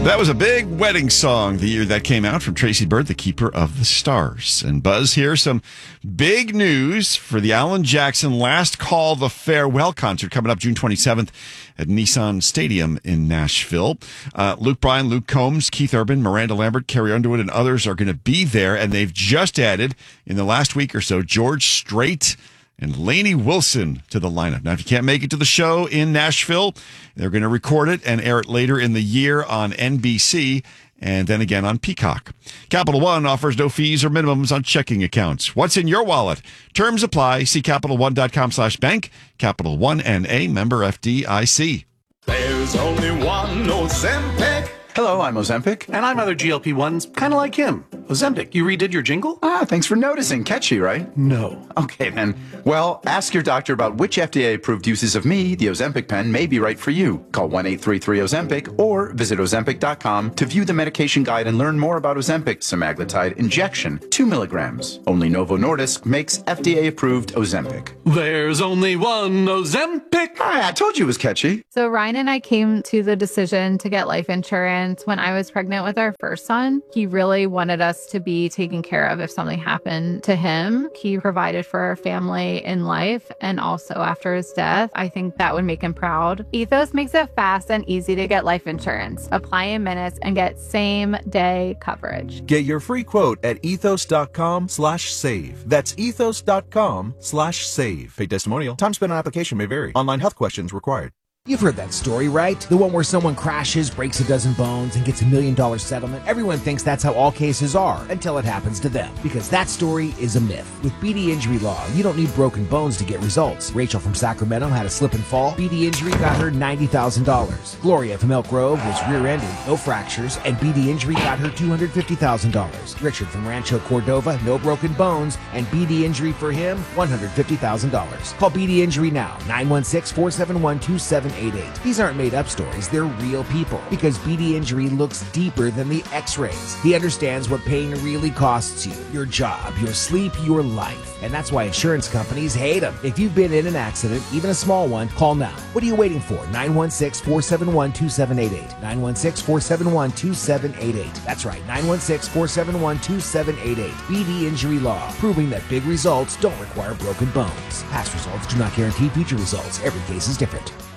That was a big wedding song the year that came out from Tracy Byrd, the Keeper of the Stars. And Buzz, here's some big news for the Alan Jackson Last Call the Farewell concert coming up June 27th at Nissan Stadium in Nashville. Luke Bryan, Luke Combs, Keith Urban, Miranda Lambert, Carrie Underwood, and others are going to be there. And they've just added, in the last week or so, George Strait and Lainey Wilson to the lineup. Now, if you can't make it to the show in Nashville, they're going to record it and air it later in the year on NBC and then again on Peacock. Capital One offers no fees or minimums on checking accounts. What's in your wallet? Terms apply. See CapitalOne.com/bank. Capital One N.A. member FDIC. There's only one Ozempic. Hello, I'm Ozempic. And I'm other GLP-1s, kind of like him. Ozempic, you redid your jingle? Thanks for noticing. Catchy, right? No. Okay, then. Well, ask your doctor about which FDA-approved uses of me, the Ozempic pen, may be right for you. Call 1-833-OZEMPIC or visit Ozempic.com to view the medication guide and learn more about Ozempic semaglutide injection, 2 milligrams. Only Novo Nordisk makes FDA-approved Ozempic. There's only one Ozempic. I told you it was catchy. So Ryan and I came to the decision to get life insurance when I was pregnant with our first son. He really wanted us to be taken care of if something happened to him. He provided for our family in life and also after his death. I think that would make him proud. Ethos makes it fast and easy to get life insurance. Apply in minutes and get same day coverage. Get your free quote at ethos.com/save. That's ethos.com/save. Paid testimonial. Time spent on application may vary. Online health questions required. You've heard that story, right? The one where someone crashes, breaks a dozen bones, and gets $1 million settlement. Everyone thinks that's how all cases are until it happens to them. Because that story is a myth. With BD Injury Law, you don't need broken bones to get results. Rachel from Sacramento had a slip and fall. BD Injury got her $90,000. Gloria from Elk Grove was rear-ended, no fractures, and BD Injury got her $250,000. Richard from Rancho Cordova, no broken bones, and BD Injury for him, $150,000. Call BD Injury now, 916-471-2788. These aren't made-up stories, they're real people. Because BD Injury looks deeper than the x-rays. He understands what pain really costs you. Your job, your sleep, your life. And that's why insurance companies hate them. If you've been in an accident, even a small one, call now. What are you waiting for? 916-471-2788. 916-471-2788. That's right, 916-471-2788. BD Injury Law, proving that big results don't require broken bones. Past results do not guarantee future results. Every case is different.